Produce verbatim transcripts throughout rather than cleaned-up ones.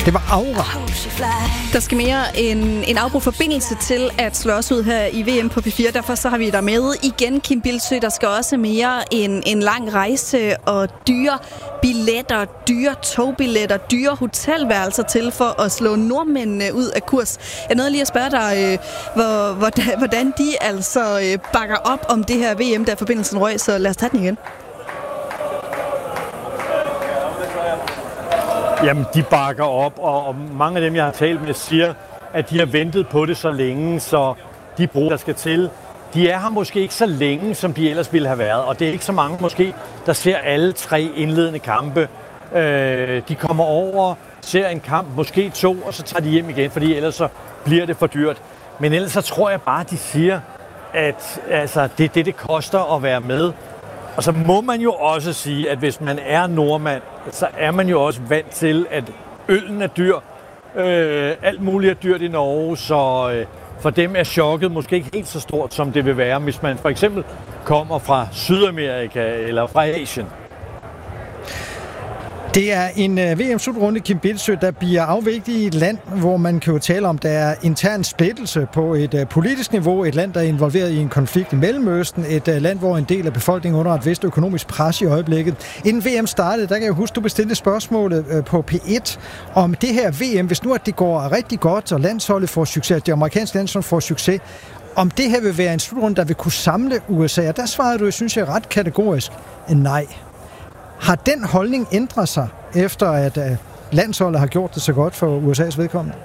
Det var Aura. Der skal mere en, en afbrudt forbindelse til at slå os ud her i V M på P fire. Derfor så har vi der med igen, Kim Bildsøe. Der skal også mere en, en lang rejse og dyre billetter, dyre togbilletter, dyre hotelværelser til for at slå nordmændene ud af kurs. Jeg nåede lige at spørge dig, øh, hvor, hvordan, hvordan de altså øh, bakker op om det her V M, der forbindelsen røg. Så lad os tage den igen. Jamen, de bakker op, og, og mange af dem, jeg har talt med, siger, at de har ventet på det så længe, så de brug, der skal til, de er her måske ikke så længe, som de ellers ville have været. Og det er ikke så mange måske, der ser alle tre indledende kampe. Øh, de kommer over, ser en kamp, måske to, og så tager de hjem igen, fordi ellers så bliver det for dyrt. Men ellers så tror jeg bare, de siger, at altså, det er det, det koster at være med. Og så må man jo også sige, at hvis man er nordmand, så er man jo også vant til, at øllen er dyr. Øh, alt muligt er dyrt i Norge, så øh, for dem er chokket måske ikke helt så stort, som det vil være, hvis man for eksempel kommer fra Sydamerika eller fra Asien. Det er en V M-slutrunde, Kim Bildsøe, der bliver afviklet i et land, hvor man kan jo tale om, der er intern splittelse på et politisk niveau. Et land, der er involveret i en konflikt i Mellemøsten. Et land, hvor en del af befolkningen under et vist økonomisk pres i øjeblikket. Inden V M startede, der kan jeg huske, du bestilte spørgsmålet på P et om det her V M. Hvis nu at det går rigtig godt, og landsholdet får succes, det amerikanske landshold får succes, om det her vil være en slutrunde, der vil kunne samle U S A. Og der svarede du, synes jeg, ret kategorisk nej. Har den holdning ændret sig, efter at landsholdet har gjort det så godt for U S A's vedkommende?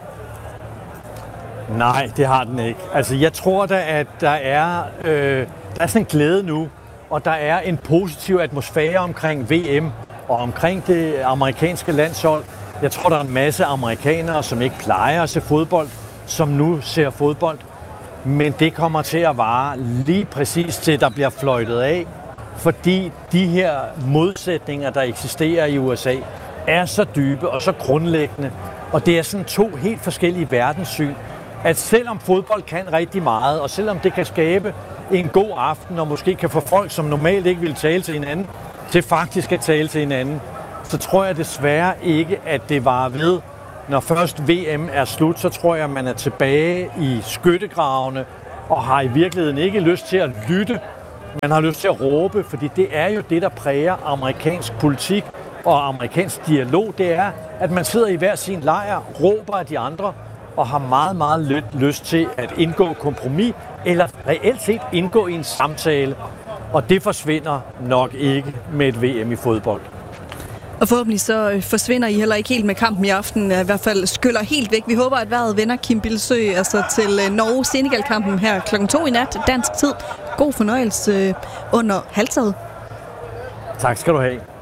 Nej, det har den ikke. Altså, jeg tror da, at der er, øh, der er sådan en glæde nu, og der er en positiv atmosfære omkring V M og omkring det amerikanske landshold. Jeg tror, der er en masse amerikanere, som ikke plejer at se fodbold, som nu ser fodbold. Men det kommer til at vare lige præcis til, der bliver fløjtet af. Fordi de her modsætninger, der eksisterer i U S A, er så dybe og så grundlæggende. Og det er sådan to helt forskellige verdenssyn, at selvom fodbold kan rigtig meget, og selvom det kan skabe en god aften, og måske kan få folk, som normalt ikke vil tale til hinanden, til faktisk at tale til hinanden, så tror jeg desværre ikke, at det varer ved. Når først V M er slut, så tror jeg, at man er tilbage i skyttegravene, og har i virkeligheden ikke lyst til at lytte. Man har lyst til at råbe, fordi det er jo det, der præger amerikansk politik og amerikansk dialog. Det er, at man sidder i hver sin lejr, råber af de andre og har meget, meget lidt lyst til at indgå kompromis eller reelt set indgå i en samtale. Og det forsvinder nok ikke med et V M i fodbold. Og forhåbentlig så forsvinder I heller ikke helt med kampen i aften, i hvert fald skyller helt væk. Vi håber, at vejret vender, Kim Bildsøe, altså til Norge-Senegal-kampen her klokken to i nat, dansk tid. God fornøjelse under halvtaget. Tak skal du have.